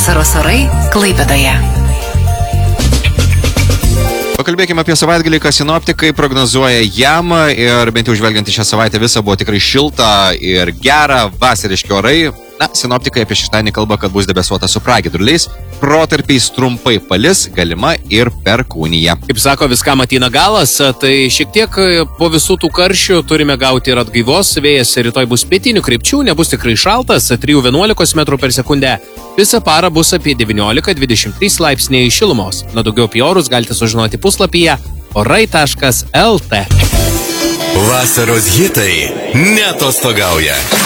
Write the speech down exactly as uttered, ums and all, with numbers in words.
Vasaros orai Klaipėdoje. Pakalbėkime apie savaitgalį, ką sinoptikai prognozuoja jam ir bent jau žvelgiant į šią savaitę visą buvo tikrai šilta ir gera, vasariški orai. Na, sinoptikai apie šeštadienį kalba, kad bus debesuota su pragiedruliais, protarpiais trumpai palis, galima ir perkūnija. Kaip sako, viskam ateina galas, tai šiek tiek po visų tų karščių turime gauti ir atgaivos. Vėjas rytoj bus pietinių krypčių, nebus tikrai šaltas, trijų vienuolikos metrų per sekundę. Visą parą bus apie devyniolika dvidešimt trys laipsniai šilumos. Na, daugiau apie orus galite sužinoti puslapyje orai taškas el tė. Vasaros hitai neatostogauja.